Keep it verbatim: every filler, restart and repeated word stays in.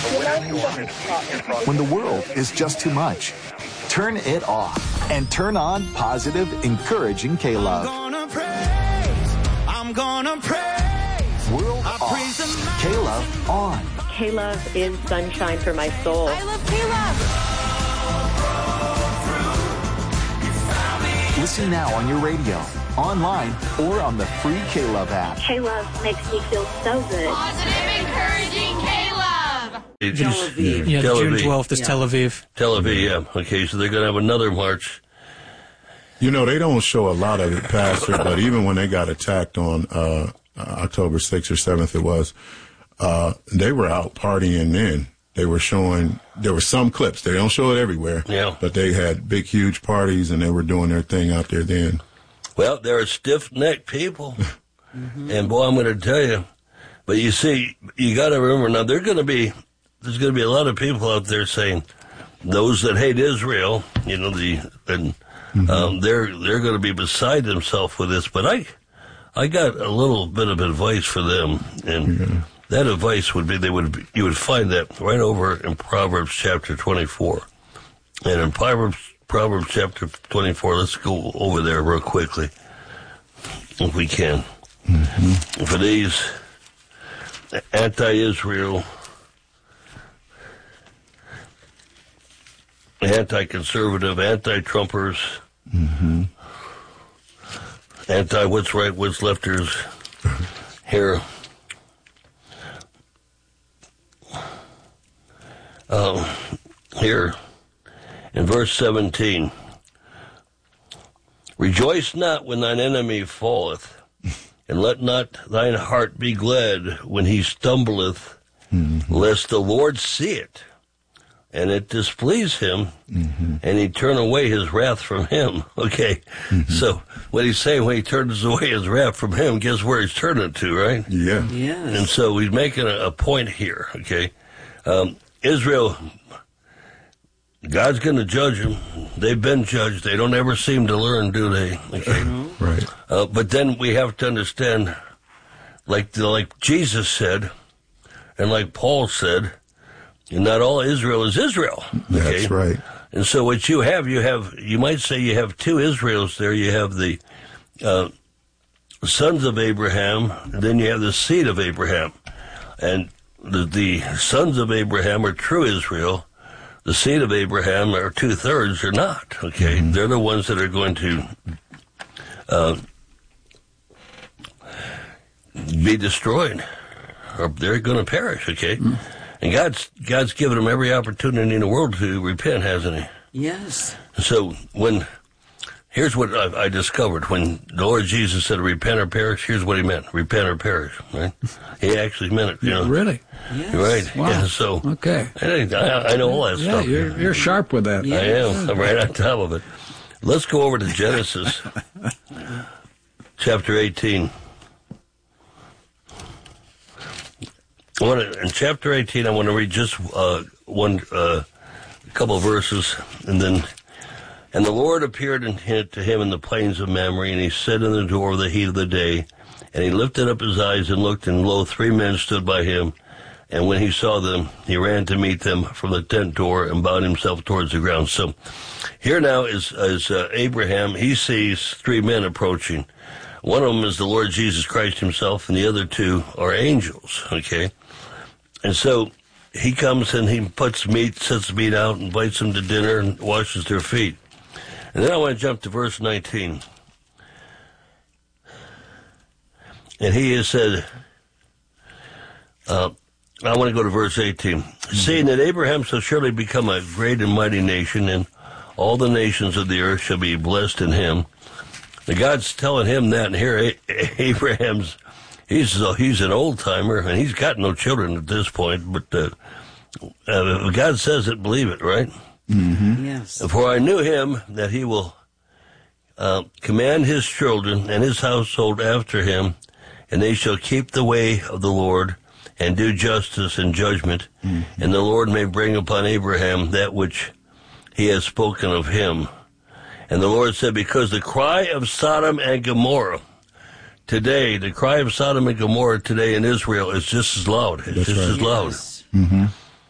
When the world is just too much, turn it off and turn on positive, encouraging K-Love. I'm gonna praise, I'm gonna praise. World off, K-Love on. K-Love is sunshine for my soul. I love K-Love. Listen now on your radio, online, or on the free K-Love app. K-Love makes me feel so good. Positive, encouraging K-Love. Tel Aviv. Yeah, Tel June Aviv. twelfth is Yeah. Tel Aviv. Tel Aviv, yeah. Okay, so they're going to have another march. You know, they don't show a lot of it, Pastor, but even when they got attacked on uh, October sixth or seventh, it was, uh, they were out partying then. They were showing, there were some clips. They don't show it everywhere. Yeah. But they had big, huge parties, and they were doing their thing out there then. Well, they're stiff-necked people. Mm-hmm. And, boy, I'm going to tell you. But, you see, you got to remember, now, they're going to be, there's going to be a lot of people out there saying, those that hate Israel, you know, the, and mm-hmm. um, they're they're going to be beside themselves with this. But I, I got a little bit of advice for them, and yeah. that advice would be they would you would find that right over in Proverbs chapter twenty-four, and in Proverbs Proverbs chapter twenty-four. Let's go over there real quickly, if we can. Mm-hmm. For these anti-Israel, anti-conservative, anti-Trumpers, mm-hmm. anti-what's right, what's lefters, here. Um, here, in verse seventeen, rejoice not when thine enemy falleth, and let not thine heart be glad when he stumbleth, mm-hmm. lest the Lord see it, and it displease him, mm-hmm. and he turn away his wrath from him. Okay, mm-hmm. so what he's saying, when he turns away his wrath from him, guess where he's turning it to, right? Yeah. Yes. And so he's making a, a point here, okay? Um, Israel, God's going to judge them. They've been judged. They don't ever seem to learn, do they? Okay. Mm-hmm. Right. Uh, but then we have to understand, like like Jesus said, and like Paul said, not all Israel is Israel. Okay? That's right. And so what you have, you have, you might say you have two Israels there. You have the uh, sons of Abraham, and then you have the seed of Abraham. And the, the sons of Abraham are true Israel. The seed of Abraham are two-thirds are not, okay? Mm-hmm. They're the ones that are going to uh, be destroyed, or they're going to perish, okay? Mm-hmm. And God's God's given them every opportunity in the world to repent, hasn't he? Yes. So when, here's what I, I discovered. When the Lord Jesus said, repent or perish, here's what he meant. Repent or perish, right? He actually meant it, you know. Really? Yes. Right. Wow. Yeah, so, okay. I, I know all that yeah, stuff. You're, you're sharp with that. I am. I'm right on top of it. Let's go over to Genesis, chapter eighteen. I want to, in chapter eighteen, I want to read just uh, one, uh, couple of verses, and then, and the Lord appeared in, to him in the plains of Mamre, and he sat in the door of the heat of the day, and he lifted up his eyes and looked, and lo, three men stood by him, and when he saw them, he ran to meet them from the tent door and bowed himself towards the ground. So, here now is, is uh, Abraham. He sees three men approaching. One of them is the Lord Jesus Christ himself, and the other two are angels, okay? And so he comes and he puts meat, sets meat out, invites them to dinner, and washes their feet. And then I want to jump to verse nineteen. And he has said, uh, I want to go to verse eighteen. Mm-hmm. Seeing that Abraham shall surely become a great and mighty nation, and all the nations of the earth shall be blessed in him. And God's telling him that, and here Abraham's, he's uh, he's an old-timer, and he's got no children at this point, but uh, uh, God says it, believe it, right? Mm-hmm. Yes. For I knew him that he will uh, command his children and his household after him, and they shall keep the way of the Lord and do justice and judgment, mm-hmm. and the Lord may bring upon Abraham that which he has spoken of him. And the Lord said, because the cry of Sodom and Gomorrah today, the cry of Sodom and Gomorrah today in Israel is just as loud. It's That's just right. as loud. Yes. Mm-hmm.